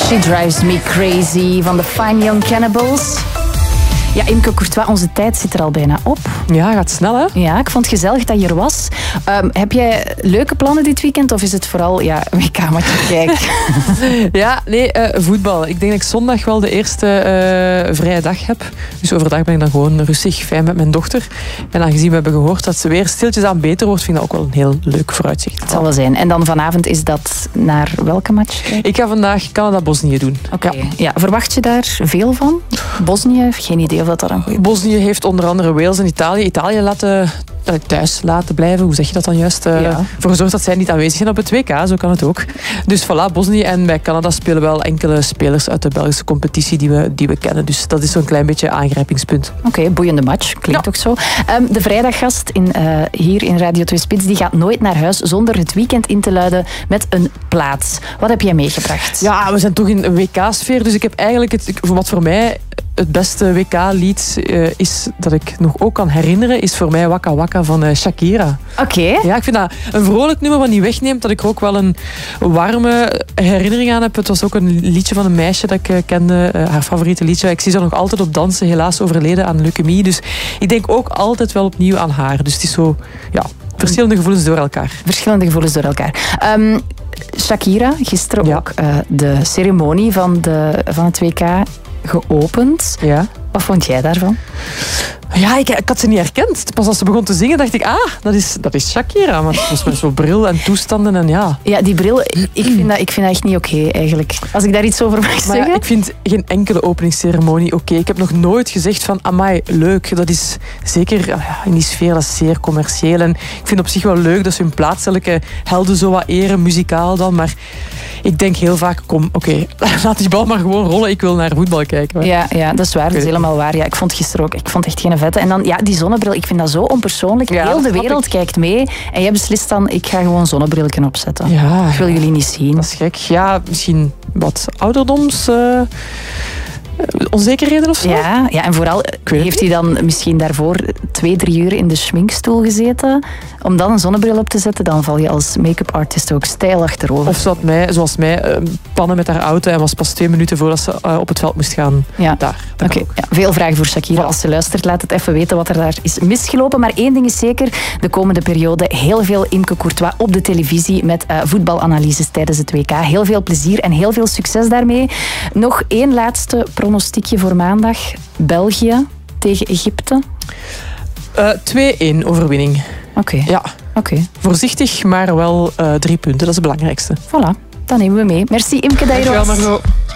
She Drives Me Crazy van de Fine Young Cannibals. Ja, Imke Courtois, onze tijd zit er al bijna op. Ja, gaat snel, hè? Ja, ik vond het gezellig dat je er was. Heb jij leuke plannen dit weekend of is het vooral WK-matje kijken? Ja, nee, voetbal. Ik denk dat ik zondag wel de eerste vrije dag heb. Dus overdag ben ik dan gewoon rustig, fijn met mijn dochter. En aangezien we hebben gehoord dat ze weer stiltjes aan beter wordt, vind ik dat ook wel een heel leuk vooruitzicht. Het zal wel zijn. En dan vanavond is dat naar welke match? Ik ga vandaag Canada-Bosnië doen. Oké. Ja. Verwacht je daar veel van? Bosnië? Geen idee of dat een goede... Bosnië heeft onder andere Wales en Italië. Italië thuis laten blijven. Hoe zeg je dat dan juist? Voor gezorgd dat zij niet aanwezig zijn op het WK. Zo kan het ook. Dus voilà, Bosnië. En bij Canada spelen wel enkele spelers uit de Belgische competitie die we kennen. Dus dat is zo'n klein beetje aangrijpingspunt. Oké, boeiende match. Klinkt ook zo. De vrijdaggast hier in Radio 2 Spits die gaat nooit naar huis zonder het weekend in te luiden met een plaat. Wat heb jij meegebracht? Ja, we zijn toch in een WK-sfeer. Dus ik heb eigenlijk wat voor mij het beste WK-lied is dat ik nog ook kan herinneren, is voor mij Waka Waka van Shakira. Oké. Ja, ik vind dat een vrolijk nummer wat niet wegneemt, dat ik er ook wel een warme herinnering aan heb. Het was ook een liedje van een meisje dat ik kende, haar favoriete liedje. Ik zie ze nog altijd op dansen, helaas overleden aan leukemie. Dus ik denk ook altijd wel opnieuw aan haar. Dus het is zo, ja, verschillende gevoelens door elkaar. Verschillende gevoelens door elkaar. Shakira, gisteren ook de ceremonie van het WK geopend. Ja. Wat vond jij daarvan? Ja, ik had ze niet herkend. Pas als ze begon te zingen, dacht ik, dat is Shakira. Maar het was met zo'n bril en toestanden en ja. Ja, die bril, ik vind dat echt niet oké, eigenlijk. Als ik daar iets over mag zeggen. Ja, ik vind geen enkele openingsceremonie oké. Ik heb nog nooit gezegd van, amai, leuk. Dat is zeker in die sfeer, dat is zeer commercieel. En ik vind op zich wel leuk dat ze hun plaatselijke helden zo wat eren, muzikaal dan. Maar ik denk heel vaak, laat die bal maar gewoon rollen. Ik wil naar voetbal kijken. Ja, dat is waar. Dat is helemaal waar. Ja, ik vond gisteren ook, ik vond echt geen vette. En dan, die zonnebril, ik vind dat zo onpersoonlijk. Ja, heel de wereld kijkt mee. En jij beslist dan, ik ga gewoon zonnebrilken opzetten. Ja, ik wil jullie niet zien. Dat is gek. Ja, misschien wat ouderdoms... onzekerheden of zo? Ja, en vooral heeft hij dan misschien daarvoor 2-3 uur in de schminkstoel gezeten. Om dan een zonnebril op te zetten, dan val je als make-up artist ook steil achterover. Of zoals mij, pannen met haar auto en was pas 2 minuten voordat ze op het veld moest gaan. Ja. Daar Oké. Ja, veel vragen voor Shakira. Als ze luistert, laat het even weten wat er daar is misgelopen. Maar één ding is zeker, de komende periode heel veel Imke Courtois op de televisie met voetbalanalyses tijdens het WK. Heel veel plezier en heel veel succes daarmee. Nog één laatste pronostiekje voor maandag. België tegen Egypte. 2-1 overwinning. Oké. Ja. Oké. Voorzichtig, maar wel 3 punten. Dat is het belangrijkste. Voilà, dat nemen we mee. Merci Imke dat je er was. Dankjewel, Margot.